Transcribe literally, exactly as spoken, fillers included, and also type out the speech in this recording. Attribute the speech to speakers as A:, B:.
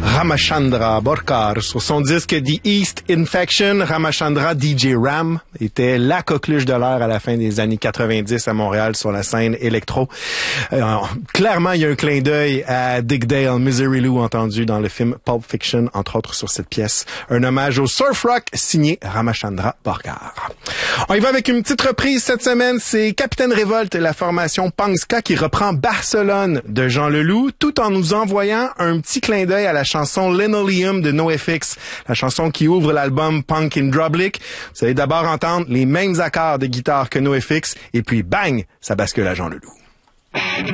A: Ramachandra Borkar. Sur son disque The East Infection, Ramachandra D J Ram était la coqueluche de l'heure à la fin des années quatre-vingt-dix à Montréal sur la scène électro. Euh, clairement, il y a un clin d'œil à Dick Dale, Misery Lou, entendu dans le film Pulp Fiction, entre autres sur cette pièce. Un hommage au surf rock signé Ramachandra Borkar. On y va avec une petite reprise cette semaine. C'est Capitaine Révolte, la formation punk ska qui reprend Barcelone de Jean Leloup, tout en nous envoyant un petit clin d'œil à la chanson Linoleum de NoFX, la chanson qui ouvre l'album Punk in Drublic. Vous allez d'abord entendre les mêmes accords de guitare que NoFX, et puis bang, ça bascule à Jean Leloup.